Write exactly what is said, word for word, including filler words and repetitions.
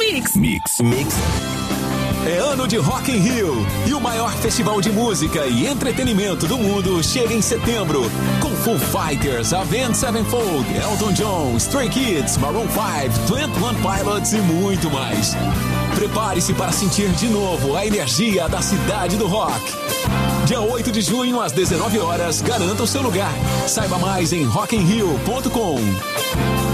Mix. Mix. Mix. É ano de Rock in Rio e o maior festival de música e entretenimento do mundo chega em setembro com Foo Fighters, Avenged Sevenfold, Elton John, Stray Kids, Maroon five, Twenty One Pilots e muito mais. Prepare-se para sentir de novo a energia da cidade do rock. Dia oito de junho às dezenove horas, garanta o seu lugar. Saiba mais em rock in rio ponto com.